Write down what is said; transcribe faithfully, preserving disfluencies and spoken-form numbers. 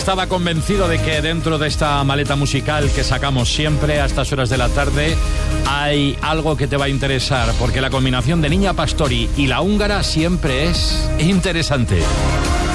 Estaba convencido de que dentro de esta maleta musical que sacamos siempre a estas horas de la tarde hay algo que te va a interesar, porque la combinación de Niña Pastori y La Húngara siempre es interesante.